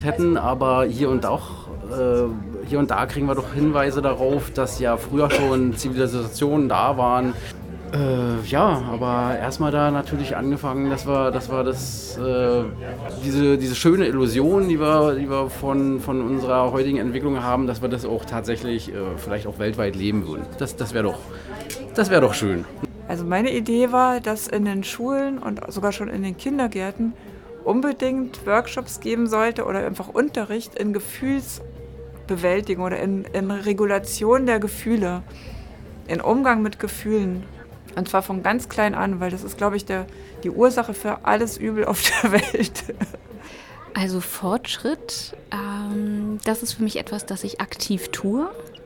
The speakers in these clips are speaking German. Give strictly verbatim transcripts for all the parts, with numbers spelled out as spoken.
Hätten, aber hier und auch äh, hier und da kriegen wir doch Hinweise darauf, dass ja früher schon Zivilisationen da waren. Äh, ja, aber erstmal da natürlich angefangen, dass wir, dass wir das, äh, diese, diese schöne Illusion, die wir, die wir von, von unserer heutigen Entwicklung haben, dass wir das auch tatsächlich äh, vielleicht auch weltweit leben würden. Das, das wäre doch, das wäre doch schön. Also meine Idee war, dass in den Schulen und sogar schon in den Kindergärten unbedingt Workshops geben sollte oder einfach Unterricht in Gefühlsbewältigung oder in, in Regulation der Gefühle, in Umgang mit Gefühlen. Und zwar von ganz klein an, weil das ist, glaube ich, der, die Ursache für alles Übel auf der Welt. Also Fortschritt, ähm, das ist für mich etwas, das ich aktiv tue.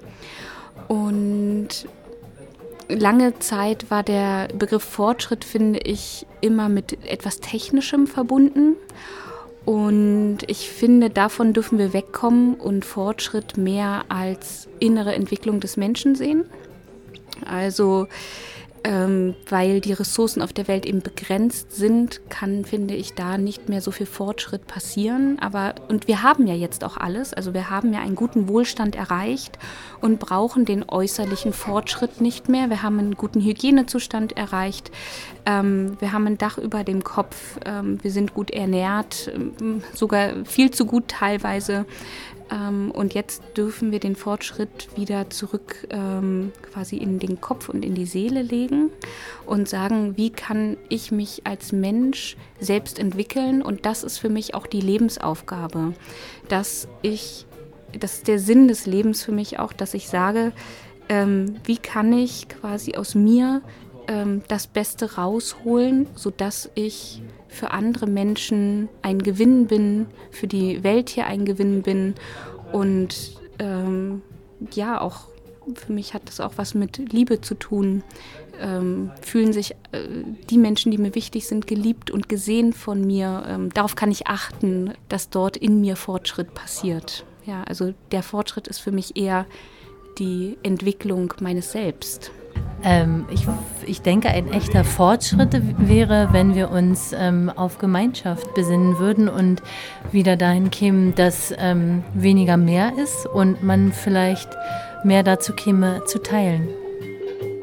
Und lange Zeit war der Begriff Fortschritt, finde ich, immer mit etwas Technischem verbunden. Und ich finde, davon dürfen wir wegkommen und Fortschritt mehr als innere Entwicklung des Menschen sehen. Also ähm, weil die Ressourcen auf der Welt eben begrenzt sind, kann, finde ich, da nicht mehr so viel Fortschritt passieren. Aber, und wir haben ja jetzt auch alles, also wir haben ja einen guten Wohlstand erreicht und brauchen den äußerlichen Fortschritt nicht mehr. Wir haben einen guten Hygienezustand erreicht, ähm, wir haben ein Dach über dem Kopf, ähm, wir sind gut ernährt, ähm, sogar viel zu gut teilweise. Ähm, und jetzt dürfen wir den Fortschritt wieder zurück ähm, quasi in den Kopf und in die Seele legen und sagen, wie kann ich mich als Mensch selbst entwickeln? Und das ist für mich auch die Lebensaufgabe, dass ich, das ist der Sinn des Lebens für mich auch, dass ich sage, ähm, wie kann ich quasi aus mir ähm, das Beste rausholen, sodass ich für andere Menschen ein Gewinn bin, für die Welt hier ein Gewinn bin. Und ähm, ja, auch für mich hat das auch was mit Liebe zu tun. Ähm, fühlen sich äh, die Menschen, die mir wichtig sind, geliebt und gesehen von mir. Ähm, darauf kann ich achten, dass dort in mir Fortschritt passiert. Ja, also der Fortschritt ist für mich eher die Entwicklung meines Selbst. Ähm, ich, ich denke, ein echter Fortschritt wäre, wenn wir uns ähm, auf Gemeinschaft besinnen würden und wieder dahin kämen, dass ähm, weniger mehr ist und man vielleicht mehr dazu käme, zu teilen.